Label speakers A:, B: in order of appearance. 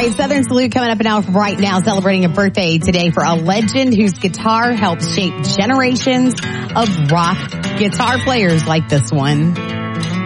A: right, Southern Salute coming up and out right now, celebrating a birthday today for a legend whose guitar helped shape generations of rock guitar players like this one.